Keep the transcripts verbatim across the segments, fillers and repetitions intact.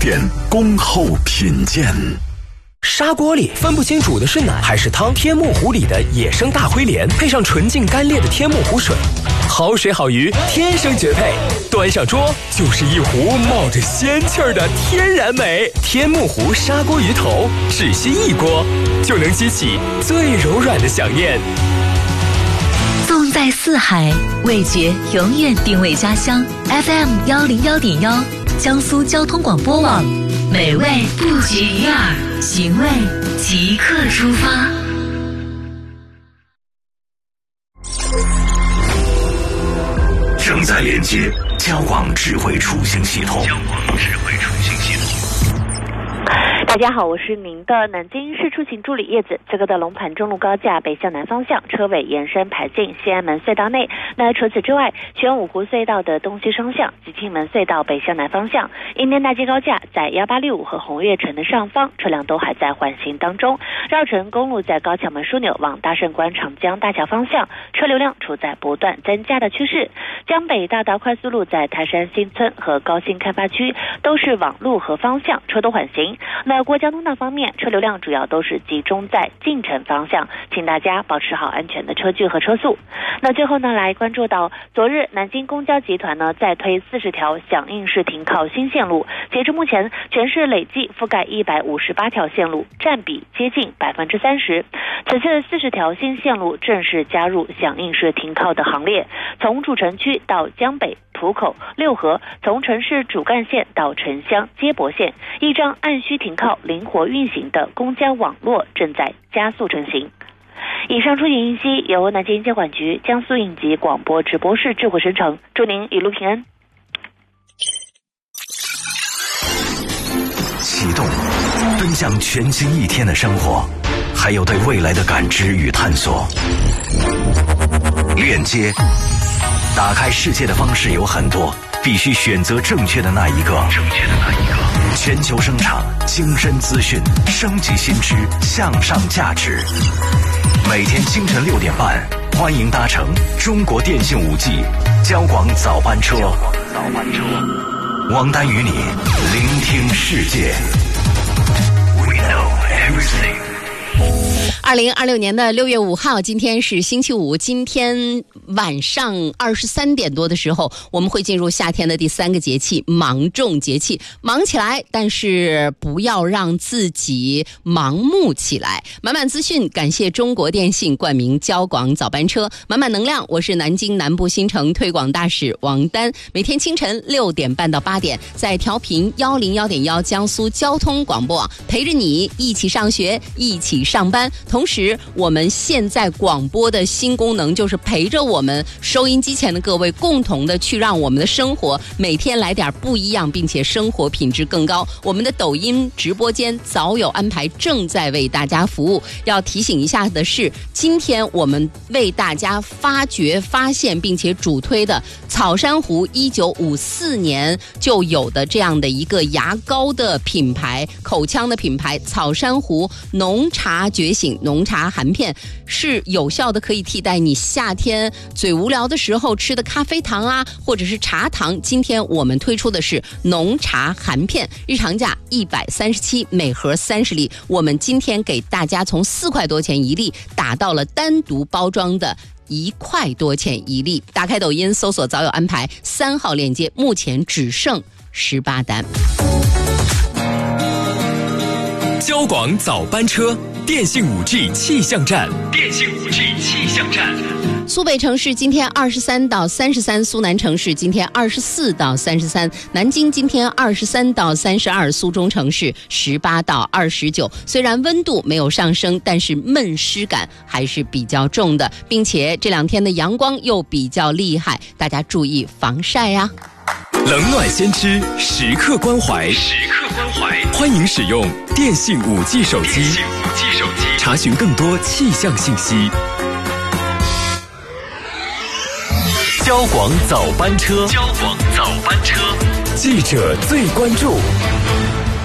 点，恭候品鉴。 砂锅里分不清煮的是奶还是汤，天目湖里的野生大灰鲢配上纯净干裂的天目湖水，好水好鱼天生绝配，端上桌就是一壶冒着仙气儿的天然美。天目湖砂锅鱼头，只需一锅就能激起最柔软的想念。 纵在四海，味觉永远定位家乡。F M 幺零幺点幺，江苏交通广播网，美味不绝于耳，寻味即刻出发。 正在连接交广智慧出行系统。交广智慧出行系统。 大家好，我是您的南京市出行助理叶子。这个的龙盘中路高架北向南方向车尾延伸排进西安门隧道内。那除此之外，全五湖隧道的东西双向，吉庆门隧道北向南方向，英甸大街高架在一八六五和红悦城的上方，车辆都还在缓行当中。绕城公路在高桥门枢纽往大胜关长江大桥方向，车流量处在不断增加的趋势。江北大道快速路在泰山新村和高新开发区都是往陆河方向，车都缓行。那过交通道方面，车流量主要都是集中在进城方向，请大家保持好安全的车距和车速。那最后呢，来关注到昨日南京公交集团呢再推四十条响应式停靠新线路，截至目前全市累计覆盖一百五十八条线路，占比接近百分之三十。此次四十条新线路正式加入响应式停靠的行列，从主城区到江北、浦口、六合，从城市主干线到城乡接驳线，一张按需停靠灵活运行的公交网络正在加速成型。以上出行信息由南京交管局江苏应急广播直播室智慧生成，祝您一路平安。 启动，奔向全新一天的生活，还有对未来的感知与探索。链接，打开世界的方式有很多，必须选择正确的那一个。正确的那一个。全球声场，精深资讯，升级新知，向上价值。每天清晨六点半，欢迎搭乘中国电信五 G 交广早班车。早班车，王丹与你聆听世界。We know everything。 二零二六年的六月五号，今天是星期五。今天晚上二十三点多的时候，我们会进入夏天的第三个节气——芒种节气。忙起来，但是不要让自己盲目起来。满满资讯，感谢中国电信冠名交广早班车，满满能量。我是南京南部新城推广大使王丹。每天清晨六点半到八点，在调频幺零幺点幺江苏交通广播网，陪着你一起上学，一起上班。同时，我们现在广播的新功能就是陪着我们收音机前的各位，共同的去让我们的生活每天来点不一样，并且生活品质更高。我们的抖音直播间早有安排，正在为大家服务。要提醒一下的是，今天我们为大家发掘、发现并且主推的草珊瑚一九五四年就有的这样的一个牙膏的品牌、口腔的品牌草珊瑚浓茶觉醒浓茶含片，是有效的，可以替代你夏天嘴无聊的时候吃的咖啡糖啊，或者是茶糖。今天我们推出的是浓茶含片，日常价一百三十七，每盒三十粒。我们今天给大家从四块多钱一粒打到了单独包装的一块多钱一粒。打开抖音搜索早有安排三号链接，目前只剩十八单。 交广早班车，电信 五 G 气象站，电信 五 G 气象站。 苏北城市今天二十三到三十三，苏南城市今天二十四到三十三，南京今天二十三到三十二，苏中城市十八到二十九。虽然温度没有上升，但是闷湿感还是比较重的，并且这两天的阳光又比较厉害，大家注意防晒呀、 啊。冷暖先知，时刻关怀，时刻关怀。欢迎使用电信 五 G 手机，电信 五 G 手机，查询更多气象信息。交广早班车，交广早班车，记者最关注。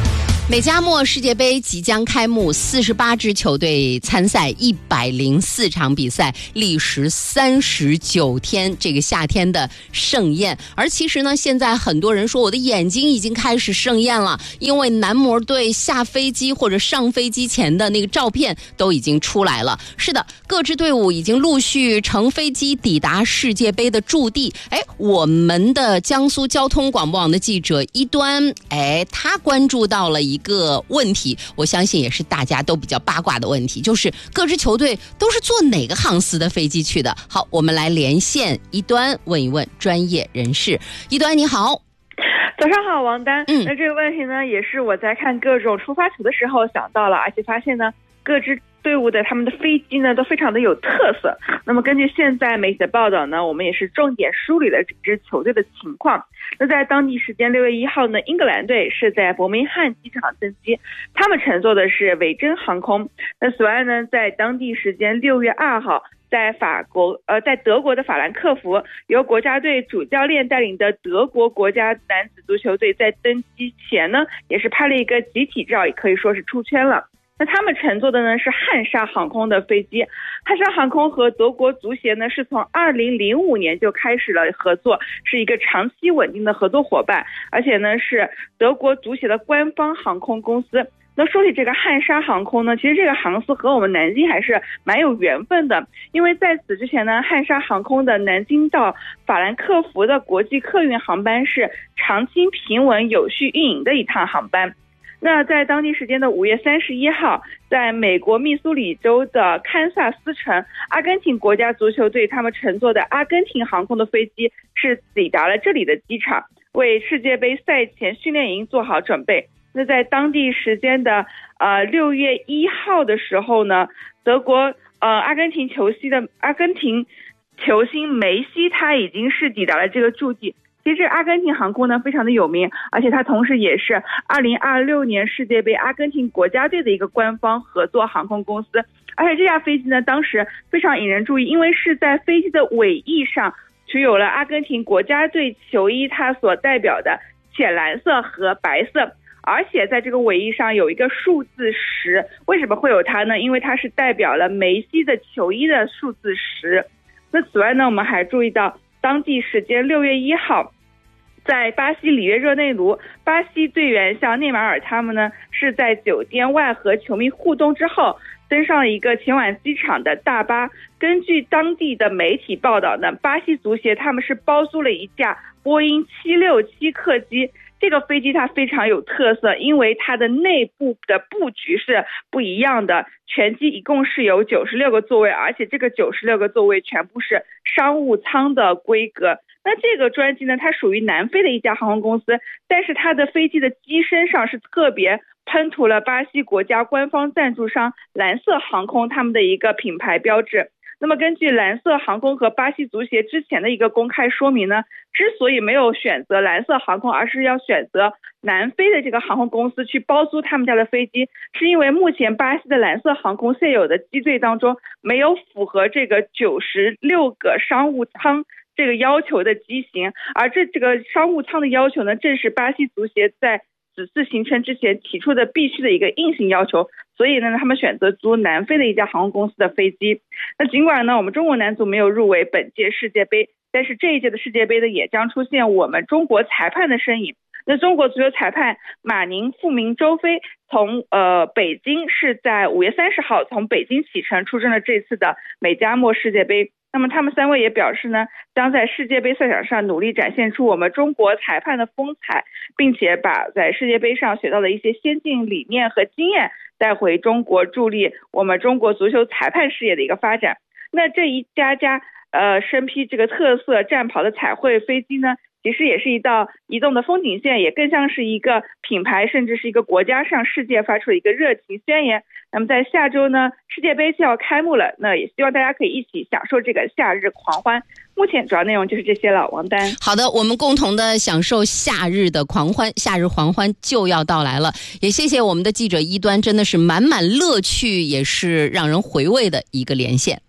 美加墨世界杯即将开幕，四十八支球队参赛，一百零四场比赛，历时三十九天，这个夏天的盛宴。而其实呢，现在很多人说我的眼睛已经开始盛宴了，因为男模队下飞机或者上飞机前的那个照片都已经出来了。是的，各支队伍已经陆续乘飞机抵达世界杯的驻地。哎，我们的江苏交通广播网的记者一端，哎，他关注到了一一个问题，我相信也是大家都比较八卦的问题，就是各支球队都是坐哪个航司的飞机去的。好，我们来连线一端问一问专业人士。一端你好。 早上好，王丹。 嗯， 那这个问题呢，也是我在看各种出发图的时候想到了，而且发现呢，各支队伍的他们的飞机呢都非常的有特色。那么根据现在媒体的报道呢，我们也是重点梳理了这支球队的情况。那在当地时间六月一号呢，英格兰队是在伯明翰机场登机，他们乘坐的是维珍航空。那此外呢，在当地时间六月二号，在法国呃，在德国的法兰克福，由国家队主教练带领的德国国家男子足球队在登机前呢，也是拍了一个集体照，也可以说是出圈了。那他们乘坐的呢是汉莎航空的飞机，汉莎航空和德国足协呢是从二零零五年就开始了合作，是一个长期稳定的合作伙伴，而且呢是德国足协的官方航空公司。那说起这个汉莎航空呢，其实这个航司和我们南京还是蛮有缘分的，因为在此之前呢，汉莎航空的南京到法兰克福的国际客运航班是长期平稳有序运营的一趟航班。那在当地时间的五月三十一号，在美国密苏里州的堪萨斯城，阿根廷国家足球队他们乘坐的阿根廷航空的飞机是抵达了这里的机场，为世界杯赛前训练营做好准备。那在当地时间的呃六月一号的时候呢，德国呃阿根廷球星的阿根廷球星梅西他已经是抵达了这个驻地。其实阿根廷航空呢非常的有名，而且它同时也是二零二六年世界杯阿根廷国家队的一个官方合作航空公司。而且这架飞机呢当时非常引人注意，因为是在飞机的尾翼上取有了阿根廷国家队球衣它所代表的浅蓝色和白色，而且在这个尾翼上有一个数字十。为什么会有它呢？因为它是代表了梅西的球衣的数字十。那此外呢，我们还注意到当地时间六月一号，在巴西里约热内卢，巴西队员像内马尔他们呢是在酒店外和球迷互动之后，登上了一个前往机场的大巴。根据当地的媒体报道呢，巴西足协他们是包租了一架波音七六七客机。这个飞机它非常有特色，因为它的内部的布局是不一样的，全机一共是有九十六个座位，而且这个九十六个座位全部是商务舱的规格。那这个专机呢，它属于南非的一家航空公司，但是它的飞机的机身上是特别喷涂了巴西国家官方赞助商蓝色航空他们的一个品牌标志。那么根据蓝色航空和巴西足协之前的一个公开说明呢，之所以没有选择蓝色航空，而是要选择南非的这个航空公司去包租他们家的飞机，是因为目前巴西的蓝色航空现有的机队当中没有符合这个九十六个商务舱这个要求的机型，而这这个商务舱的要求呢，正是巴西足协在此次行程之前提出的必须的一个硬性要求，所以呢，他们选择租南非的一家航空公司的飞机。那尽管呢，我们中国男足没有入围本届世界杯，但是这一届的世界杯呢，也将出现我们中国裁判的身影。那中国足球裁判马宁、傅明、周飞从呃北京是在五月三十号从北京启程出征了这次的美加墨世界杯。那么他们三位也表示呢，将在世界杯赛场上努力展现出我们中国裁判的风采，并且把在世界杯上学到的一些先进理念和经验带回中国，助力我们中国足球裁判事业的一个发展。那这一家家呃身披这个特色战袍的彩绘飞机呢，其实也是一道移动的风景线，也更像是一个品牌甚至是一个国家向世界发出的一个热情宣言。那么在下周呢，世界杯就要开幕了，那也希望大家可以一起享受这个夏日狂欢。目前主要内容就是这些了，王丹。 好的，我们共同的享受夏日的狂欢，夏日狂欢就要到来了。也谢谢我们的记者一端，真的是满满乐趣，也是让人回味的一个连线。